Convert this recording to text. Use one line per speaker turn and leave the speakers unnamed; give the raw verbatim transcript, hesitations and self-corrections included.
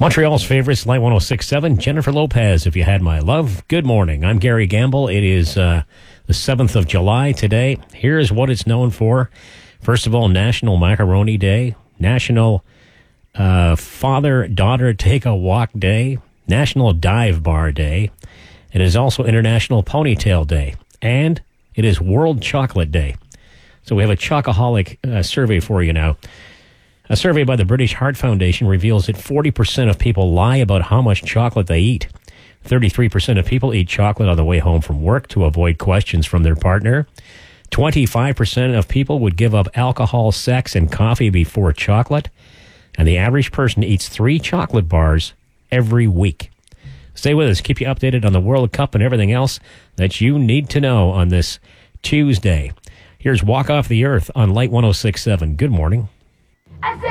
Montreal's favorites, Light one oh six point seven, Jennifer Lopez, If You Had My Love. Good morning. I'm Gary Gamble. It is uh, the seventh of July today. Here's what it's known for. First of all, National Macaroni Day, National uh, Father-Daughter Take a Walk Day, National Dive Bar Day. It is also International Ponytail Day, and it is World Chocolate Day. So we have a chocoholic uh, survey for you now. A survey by the British Heart Foundation reveals that forty percent of people lie about how much chocolate they eat. thirty-three percent of people eat chocolate on the way home from work to avoid questions from their partner. twenty-five percent of people would give up alcohol, sex, and coffee before chocolate. And the average person eats three chocolate bars every week. Stay with us. Keep you updated on the World Cup and everything else that you need to know on this Tuesday. Here's Walk Off the Earth on Light one oh six point seven. Good morning.
I said